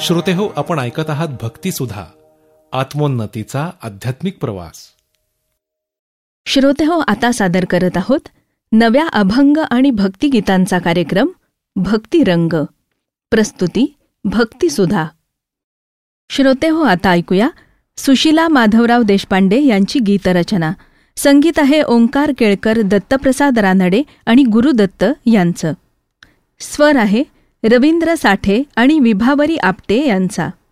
श्रोतेहो, आपण ऐकत आहात भक्तिसुधा, आत्मोन्नतीचा आध्यात्मिक प्रवास. श्रोतेहो, आता सादर करत आहोत नव्या अभंग आणि भक्तिगीतांचा कार्यक्रम भक्तिरंग. प्रस्तुती भक्तिसुधा. श्रोतेहो, आता ऐकूया सुशीला माधवराव देशपांडे यांची गीतरचना. संगीत आहे ओंकार केळकर, दत्तप्रसाद रानडे आणि गुरुदत्त यांचं. स्वर आहे रवींद्र साठे आणि विभावरी आपटे यांचा.